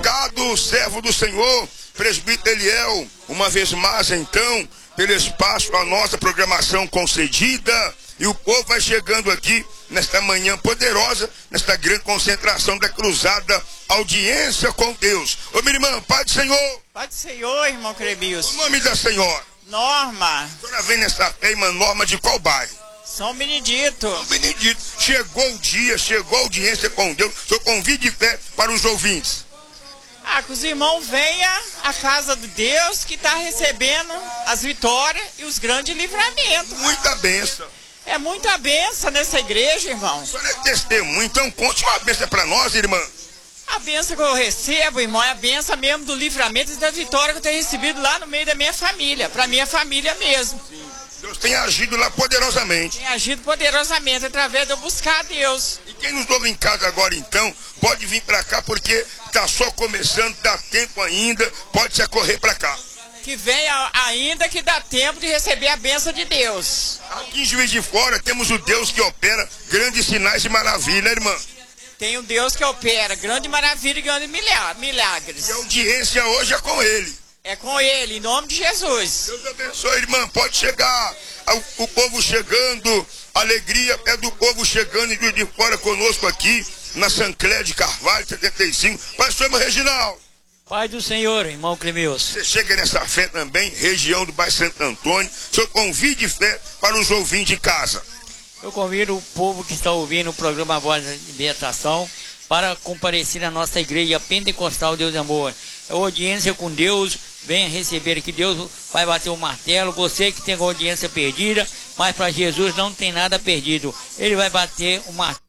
Obrigado, servo do Senhor, presbítero Eliel, uma vez mais então, pelo espaço, a nossa programação concedida. E o povo vai chegando aqui nesta manhã poderosa, nesta grande concentração da cruzada Audiência com Deus. Ô minha irmã, Pai do Senhor. Pai do Senhor, irmão Clebilson. O nome da senhora? Norma. A senhora vem nessa fé, irmã Norma, de qual bairro? São Benedito. São Benedito. Chegou o dia, chegou a audiência com Deus. Seu convite de fé para os ouvintes. Que os irmãos venham à casa de Deus, que está recebendo as vitórias e os grandes livramentos. Muita bênção. É muita bênção nessa igreja, irmão. A senhora é testemunho, então conte uma bênção para nós, irmã. A bênção que eu recebo, irmão, é a bênção mesmo do livramento e da vitória que eu tenho recebido lá no meio da minha família, para minha família mesmo. Sim. Deus tem agido lá poderosamente. Tem agido poderosamente através de eu buscar a Deus. E quem nos ouve em casa agora, então, pode vir para cá, porque está só começando, dá tempo ainda, pode se acorrer para cá. Que venha ainda, que dá tempo de receber a bênção de Deus. Aqui em Juiz de Fora temos o Deus que opera grandes sinais e maravilha, irmã. Tem um Deus que opera grande maravilha e grandes milagres. E a audiência hoje é com Ele. É com Ele, em nome de Jesus. Deus abençoe, irmã. Pode chegar. O povo chegando, a alegria é do povo chegando em Juiz de Fora conosco aqui, na Sancler de Carvalho, 75. Pastor irmão Reginaldo. Pai do Senhor, irmão Clemilson. Você chega nessa fé também, região do bairro Santo Antônio. Seu convite de fé para os ouvintes de casa. Eu convido o povo que está ouvindo o programa Voz da Libertação para comparecer à nossa igreja pentecostal Deus de Amor. É audiência com Deus, venha receber que Deus vai bater o martelo. Você que tem a audiência perdida, mas para Jesus não tem nada perdido. Ele vai bater o martelo.